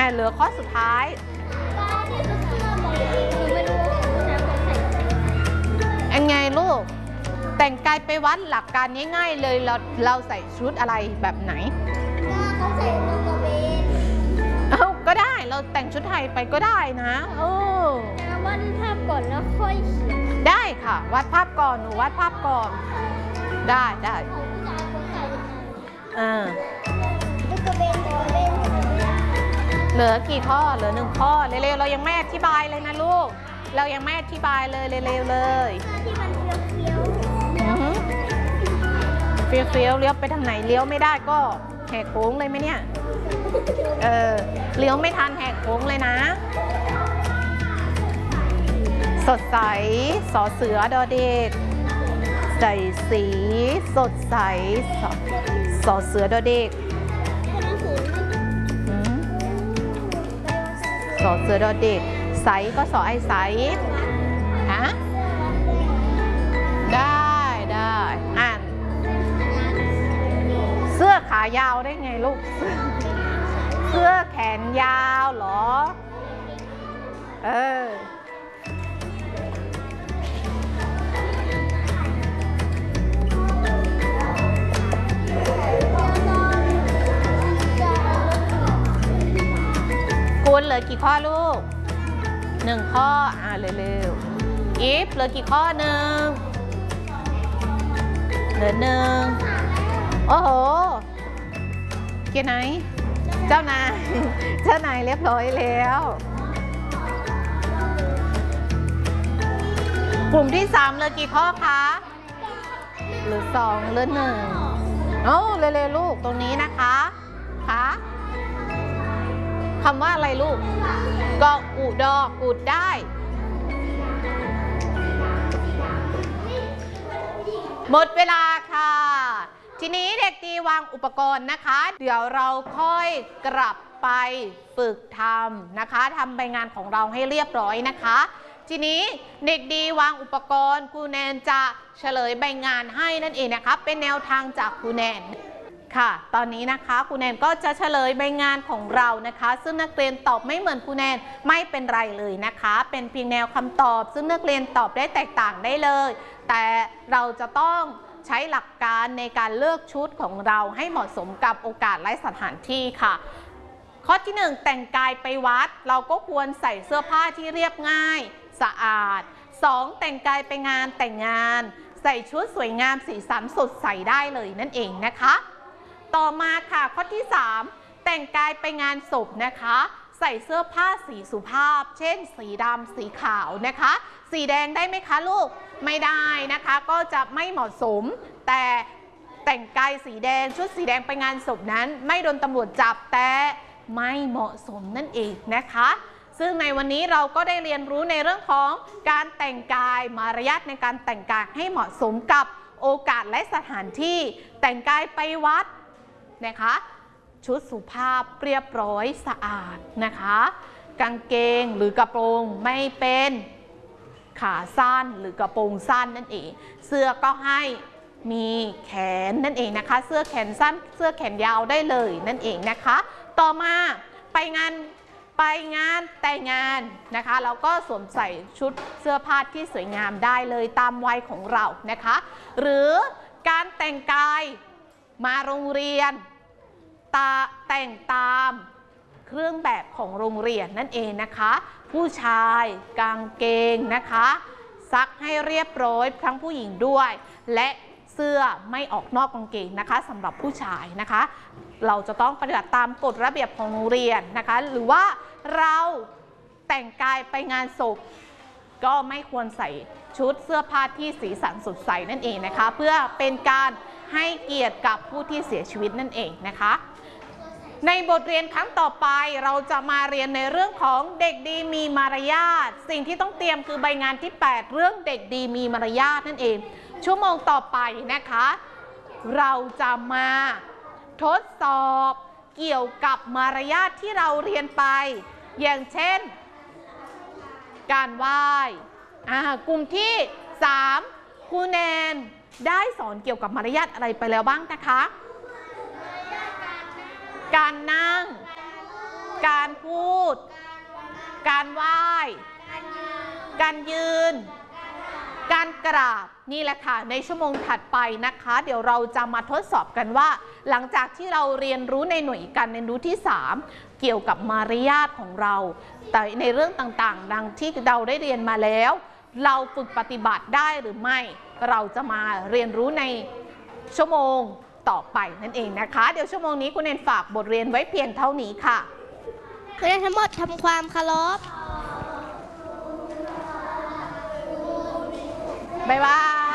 เหลือข้อสุดท้ายยังไงลูกแต่งกายไปวัดหลักการง่ายๆเลยเราใส่ชุดอะไรแบบไหนเขาใส่กระเบนก็ได้เราแต่งชุดไทยไปก็ได้นะวาดภาพก่อนแล้วค่อยเขียนได้ค่ะวาดภาพก่อนหนูวาดภาพก่อนได้กระเบนเหลือกี่ข้อเหลือ1ข้อเร็วๆเรายังไม่อธิบายเลยนะลูกเรายังไม่อธิบายเลยเร็วๆเลยที่มันเฟี้ยวเลี้ยวไปทางไหนเลี้ยวไม่ได้ก็แหกโค้งเลยไหมเนี่ยเลี้ยวไม่ทันแหกโค้งเลยนะสดใสสอเสือดอเด็กใส่สีสดใสสอเสือดอเด็กสอเสือดอเด็กใสก็สอไอใสฮะได้อ่านเสื้อขายาวได้ไงลูกเสื้อแขนยาวเหรอคุณเหลือกี่ข้อลูก1ข้อเร็วๆอีฟเหลือกี่ข้อเหลือ1โอ้โหเกียร์ไหนเจ้านายเรียบร้อยแล้วกลุ่มที่3เหลือกี่ข้อคะเหลือ2เหลือ1เร็วๆลูกตรงนี้นะคะคำว่าอะไรลูกก็อุดอกุดได้หมดเวลาค่ะทีนี้เด็กดีวางอุปกรณ์นะคะเดี๋ยวเราค่อยกลับไปฝึกทำนะคะทำใบงานของเราให้เรียบร้อยนะคะทีนี้เด็กดีวางอุปกรณ์ครูแนนจะเฉลยใบงานให้นั่นเองนะคะเป็นแนวทางจากครูแนนค่ะตอนนี้นะคะครูแนนก็จะเฉลยใบงานของเรานะคะซึ่งนักเรียนตอบไม่เหมือนครูแนนไม่เป็นไรเลยนะคะเป็นเพียงแนวคำตอบซึ่งนักเรียนตอบได้แตกต่างได้เลยแต่เราจะต้องใช้หลักการในการเลือกชุดของเราให้เหมาะสมกับโอกาสและสถานที่ค่ะข้อที่1แต่งกายไปวัดเราก็ควรใส่เสื้อผ้าที่เรียบง่ายสะอาด2แต่งกายไปงานแต่งงานใส่ชุดสวยงามสีสันสดใสได้เลยนั่นเองนะคะต่อมาค่ะข้อที่3แต่งกายไปงานศพนะคะใส่เสื้อผ้าสีสุภาพเช่นสีดำสีขาวนะคะสีแดงได้ไหมคะลูกไม่ได้นะคะก็จะไม่เหมาะสมแต่แต่งกายสีแดงชุดสีแดงไปงานศพนั้นไม่โดนตำรวจจับแต่ไม่เหมาะสมนั่นเองนะคะซึ่งในวันนี้เราก็ได้เรียนรู้ในเรื่องของการแต่งกายมารยาทในการแต่งกายให้เหมาะสมกับโอกาสและสถานที่แต่งกายไปวัดนะคะชุดสุภาพเรียบร้อยสะอาดนะคะกางเกงหรือกระโปรงไม่เป็นขาสั้นหรือกระโปรงสั้นนั่นเองเสื้อก็ให้มีแขนนั่นเองนะคะเสื้อแขนสั้นเสื้อแขนยาวได้เลยนั่นเองนะคะต่อมาไปงานแต่งงานนะคะเราก็สวมใส่ชุดเสื้อผ้าที่สวยงามได้เลยตามวัยของเรานะคะหรือการแต่งกายมาโรงเรียนแต่งตามเครื่องแบบของโรงเรียนนั่นเองนะคะผู้ชายกางเกงนะคะซักให้เรียบร้อยทั้งผู้หญิงด้วยและเสื้อไม่ออกนอกกางเกงนะคะสำหรับผู้ชายนะคะเราจะต้องปฏิบัติตามกฎระเบียบของโรงเรียนนะคะหรือว่าเราแต่งกายไปงานศพก็ไม่ควรใส่ชุดเสื้อผ้าที่สีสันสดใสนั่นเองนะคะเพื่อเป็นการให้เกียรติกับผู้ที่เสียชีวิตนั่นเองนะคะในบทเรียนครั้งต่อไปเราจะมาเรียนในเรื่องของเด็กดีมีมารยาทสิ่งที่ต้องเตรียมคือใบงานที่8เรื่องเด็กดีมีมารยาทนั่นเองชั่วโมงต่อไปนะคะเราจะมาทดสอบเกี่ยวกับมารยาทที่เราเรียนไปอย่างเช่นการไหว้กลุ่มที่3ครูแนนได้สอนเกี่ยวกับมารยาทอะไรไปแล้วบ้างนะคะการนั่งการพูการยืน การกราบนี่แหละค่ะในชั่วโมงถัดไปนะคะเดี๋ยวเราจะมาทดสอบกันว่าหลังจากที่เราเรียนรู้ในหน่วยการเรียนรู้ที่3เกี่ยวกับมารยาทของเราแต่ในเรื่องต่างๆดังที่เราได้เรียนมาแล้วเราฝึกปฏิบัติได้หรือไม่เราจะมาเรียนรู้ในชั่วโมงต่อไปนั่นเองนะคะเดี๋ยวชั่วโมงนี้คุณเอนฝากบทเรียนไว้เพียงเท่านี้ค่ะนักเรียนทั้งหมดทำความเคารพบ๊ายบาย